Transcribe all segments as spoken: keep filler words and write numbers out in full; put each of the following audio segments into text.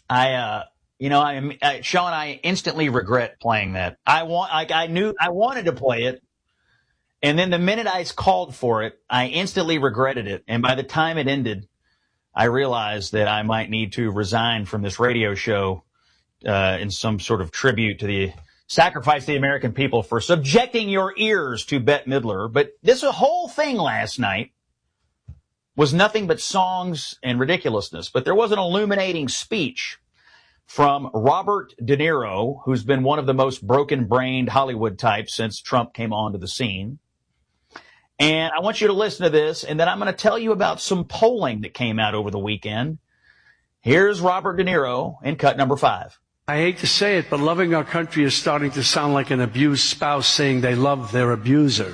I, uh, you know, I, uh, Sean, I instantly regret playing that. I want, like, I knew I wanted to play it. And then the minute I called for it, I instantly regretted it. And by the time it ended, I realized that I might need to resign from this radio show, uh, in some sort of tribute to the sacrifice of the American people for subjecting your ears to Bette Midler. But this whole thing last night was nothing but songs and ridiculousness. But there was an illuminating speech from Robert De Niro, who's been one of the most broken-brained Hollywood types since Trump came onto the scene. And I want you to listen to this, and then I'm going to tell you about some polling that came out over the weekend. Here's Robert De Niro in cut number five. I hate to say it, but loving our country is starting to sound like an abused spouse saying they love their abuser.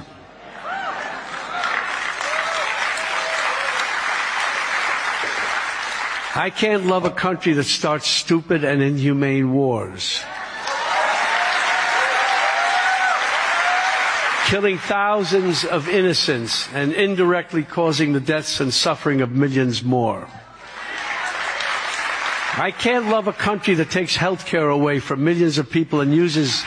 I can't love a country that starts stupid and inhumane wars, killing thousands of innocents and indirectly causing the deaths and suffering of millions more. I can't love a country that takes health care away from millions of people and uses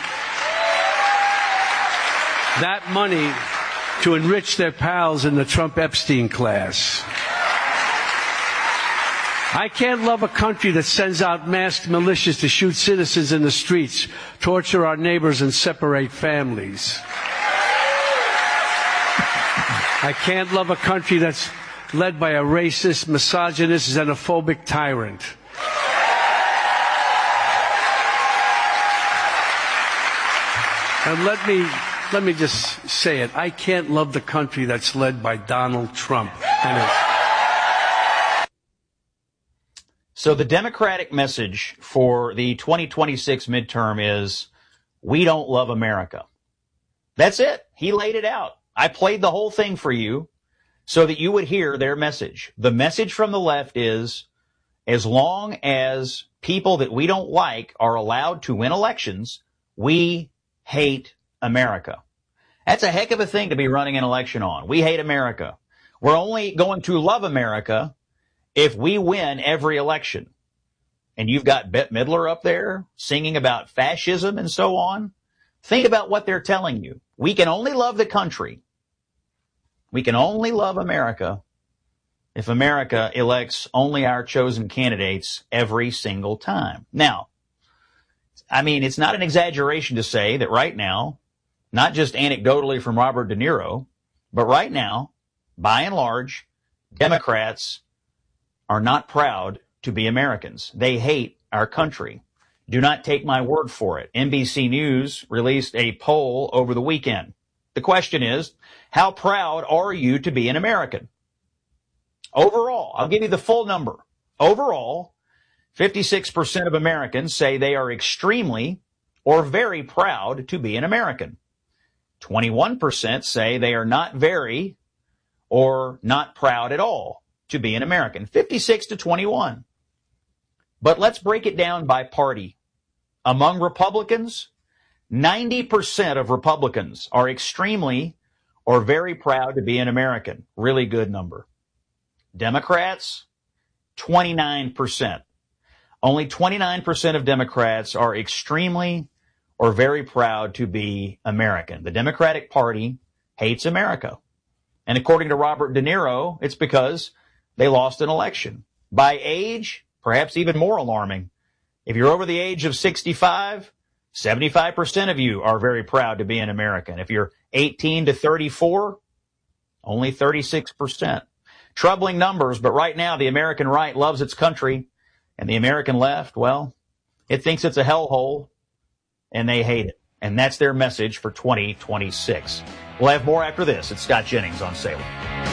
that money to enrich their pals in the Trump-Epstein class. I can't love a country that sends out masked militias to shoot citizens in the streets, torture our neighbors, and separate families. I can't love a country that's led by a racist, misogynist, xenophobic tyrant. And let me, let me just say it. I can't love the country that's led by Donald Trump. And it's So the Democratic message for the twenty twenty-six midterm is, we don't love America. That's it. He laid it out. I played the whole thing for you so that you would hear their message. The message from the left is, as long as people that we don't like are allowed to win elections, we hate America. That's a heck of a thing to be running an election on. We hate America. We're only going to love America if we win every election. And you've got Bette Midler up there singing about fascism and so on. Think about what they're telling you. We can only love the country. We can only love America if America elects only our chosen candidates every single time. Now, I mean, it's not an exaggeration to say that right now, not just anecdotally from Robert De Niro, but right now, by and large, Democrats are not proud to be Americans. They hate our country. Do not take my word for it. N B C News released a poll over the weekend. The question is, how proud are you to be an American? Overall, I'll give you the full number. Overall, fifty-six percent of Americans say they are extremely or very proud to be an American. twenty-one percent say they are not very or not proud at all to be an American. fifty-six to twenty-one. But let's break it down by party. Among Republicans, ninety percent of Republicans are extremely or very proud to be an American. Really good number. Democrats, twenty-nine percent. Only twenty-nine percent of Democrats are extremely or very proud to be American. The Democratic Party hates America. And according to Robert De Niro, it's because they lost an election. By age, perhaps even more alarming. If you're over the age of sixty-five, seventy-five percent of you are very proud to be an American. If you're eighteen to thirty-four, only thirty-six percent. Troubling numbers, but right now the American right loves its country, and the American left, well, it thinks it's a hellhole, and they hate it. And that's their message for twenty twenty-six. We'll have more after this. It's Scott Jennings on Salem.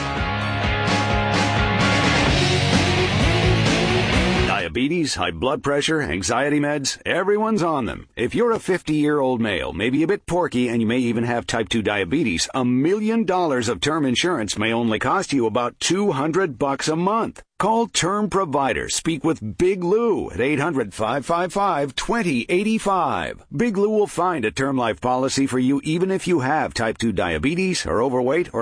Diabetes, high blood pressure, anxiety meds, everyone's on them. If you're a fifty-year-old male, maybe a bit porky, and you may even have type two diabetes, a million dollars of term insurance may only cost you about two hundred bucks a month. Call Term Provider. Speak with Big Lou at eight hundred, five five five, two zero eight five. Big Lou will find a term life policy for you even if you have type two diabetes or overweight or